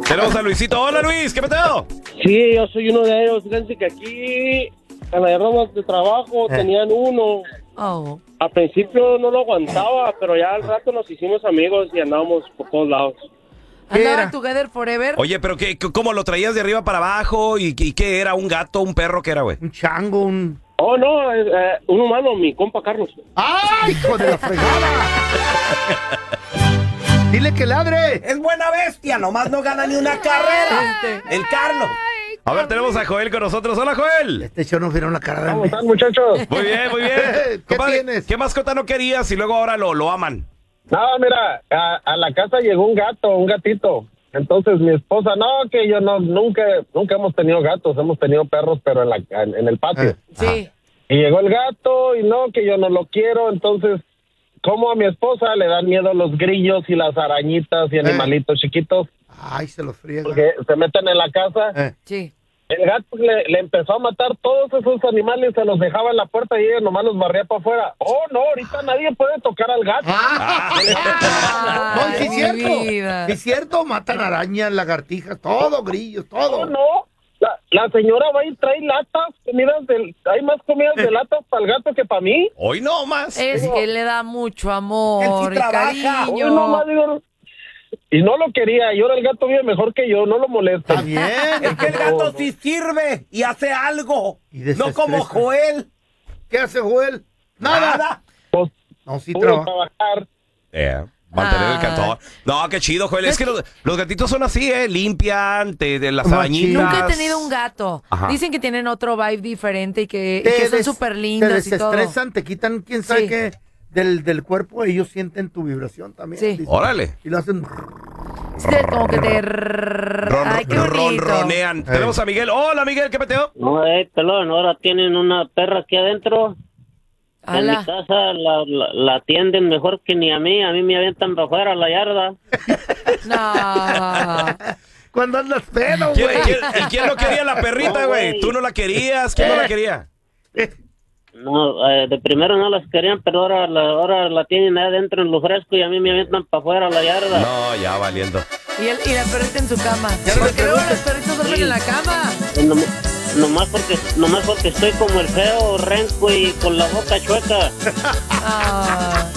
Tenemos a Luisito. Hola, Luis, ¿qué peteo? Sí, yo soy uno de ellos. Fíjense que aquí, en la yarda de trabajo, tenían uno. Oh. Al principio no lo aguantaba, pero ya al rato nos hicimos amigos y andábamos por todos lados. ¿Andaban together forever? Oye, pero ¿cómo lo traías de arriba para abajo? ¿Y qué era? ¿Un gato, un perro? ¿Qué era, güey? Un chango, un... Oh, no, un humano, mi compa Carlos. ¡Ay, hijo de la fregada! Dile que ladre. Es buena bestia, nomás no gana ni una carrera. El Carlos. A ver, tenemos a Joel con nosotros. Hola, Joel. Este show nos vieron la cara de ¿Cómo están, muchachos? Muy bien, muy bien. ¿Qué Compadre, tienes? ¿qué mascota no querías y luego ahora lo aman? No, mira, a la casa llegó un gatito. Entonces mi esposa, no, que yo no, nunca hemos tenido gatos, hemos tenido perros, pero en el patio. Sí. Y llegó el gato y no, que yo no lo quiero, entonces, como a mi esposa le dan miedo los grillos y las arañitas y animalitos chiquitos, Ay, se los friega. porque se meten en la casa. Sí. El gato le empezó a matar todos esos animales, se los dejaba en la puerta y ella nomás los barría para afuera. Oh, no, ahorita nadie puede tocar al gato. No, sí es mi cierto. vida. Sí es cierto, matan arañas, lagartijas, todo, grillos, todo. Oh, no. La señora va y trae latas, hay más comidas de latas para el gato que para mí. Hoy no más. Es que le da mucho amor y cariño. Hoy no más, digo, y no lo quería, y ahora el gato vive mejor que yo, no lo molesta. Está bien. Es que el gato sí sirve y hace algo. Y No como desestresa. Joel. ¿Qué hace Joel? Nada. Pues, No, sí puro trabaja. trabajar. Mantener el cantón. No, qué chido, Joel. Es que los gatitos son así, limpian, de las No, arañitas. Nunca he tenido un gato. Ajá. Dicen que tienen otro vibe diferente y que son súper Te lindos y todo. desestresan, te quitan, quién sabe Sí. qué, del cuerpo. Ellos sienten tu vibración también. Sí. dicen. Órale. Y lo hacen... Sí, como que te... Ay, qué bonito. Ronronean. Tenemos a Miguel. Hola, Miguel, ¿qué peteo? No, pelón, ahora tienen una perra aquí adentro. En mi Ala. casa la atienden mejor que ni a mí me avientan para afuera a la yarda. No. Cuando andas pedo, ¿Quién, güey. ¿Y quién no quería la perrita, No, güey? güey. ¿Tú no la querías? ¿Quién no la quería? No, de primero no las querían, pero ahora la tienen ahí adentro en lo fresco y a mí me avientan para afuera a la yarda. No, ya valiendo. Y la perrita en su cama. Ya no ¿Por me qué luego preguntes. los perritos duermen en la cama? Nomás porque estoy como el feo renco y con la boca chueca. Ah.